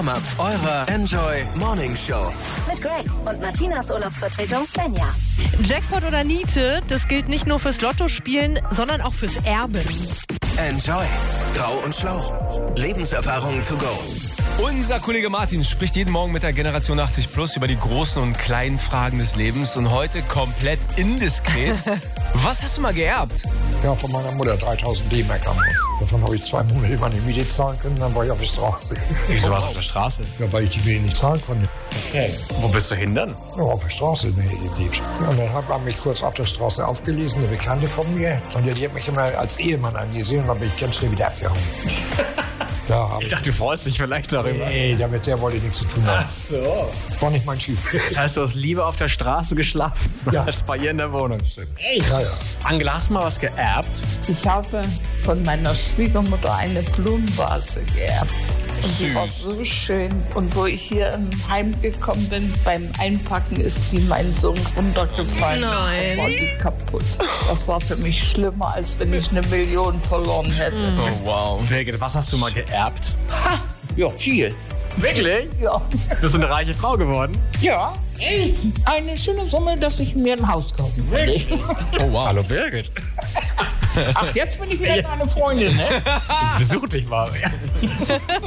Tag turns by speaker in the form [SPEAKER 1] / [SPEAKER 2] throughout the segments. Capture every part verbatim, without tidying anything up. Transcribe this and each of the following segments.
[SPEAKER 1] Eurer Enjoy Morning Show.
[SPEAKER 2] Mit Greg und Martinas Urlaubsvertretung Svenja.
[SPEAKER 3] Jackpot oder Niete, das gilt nicht nur fürs Lottospielen, sondern auch fürs Erben.
[SPEAKER 1] Enjoy. Grau und Schlau. Lebenserfahrung to go.
[SPEAKER 4] Unser Kollege Martin spricht jeden Morgen mit der Generation achtzig plus über die großen und kleinen Fragen des Lebens und heute komplett indiskret. Was hast du mal geerbt?
[SPEAKER 5] Ja, von meiner Mutter dreitausend D-Mark am Monat. Davon habe ich zwei Monate meine Miete zahlen können, dann war ich auf der Straße.
[SPEAKER 6] Wieso warst du auf der Straße?
[SPEAKER 5] Ja, weil ich die Miete nicht zahlen konnte.
[SPEAKER 6] Okay. Wo bist du hin dann?
[SPEAKER 5] Ja, auf der Straße mir gelebt. Ja, und dann hat man mich kurz auf der Straße aufgelesen, eine Bekannte von mir. Und die hat mich immer als Ehemann angesehen und dann bin ich ganz schnell wieder abgehauen. Da hab
[SPEAKER 6] Ich dachte, du freust dich vielleicht darüber.
[SPEAKER 5] Nee, damit der wollte ich nichts zu tun haben.
[SPEAKER 6] Ach so.
[SPEAKER 5] Das war nicht mein Typ.
[SPEAKER 6] Das heißt, du hast lieber auf der Straße geschlafen,
[SPEAKER 5] Ja.
[SPEAKER 6] als bei ihr in der Wohnung.
[SPEAKER 5] Echt? Ja, ja.
[SPEAKER 6] Angela, hast du mal was geerbt?
[SPEAKER 7] Ich habe von meiner Schwiegermutter eine Blumenvase geerbt. Und die
[SPEAKER 6] Süß.
[SPEAKER 7] war so schön. Und wo ich hier im Heim gekommen bin, beim Einpacken ist die meinem Sohn runtergefallen.
[SPEAKER 3] Nein.
[SPEAKER 7] War die kaputt. Das war für mich schlimmer, als wenn ich eine Million verloren hätte.
[SPEAKER 4] Oh, wow.
[SPEAKER 6] Birgit, was hast du mal geerbt?
[SPEAKER 7] Ja, viel.
[SPEAKER 6] Wirklich?
[SPEAKER 7] Ja.
[SPEAKER 6] Bist du eine reiche Frau geworden?
[SPEAKER 7] Ja, echt. Eine schöne Summe, dass ich mir ein Haus kaufen will.
[SPEAKER 4] Oh, wow.
[SPEAKER 6] Hallo Birgit.
[SPEAKER 7] Ach, jetzt bin ich wieder deine Freundin, ne?
[SPEAKER 6] Ich besuche dich mal.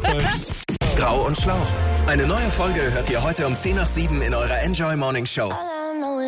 [SPEAKER 1] Grau und Schlau. Eine neue Folge hört ihr heute um zehn nach sieben in eurer Enjoy Morning Show.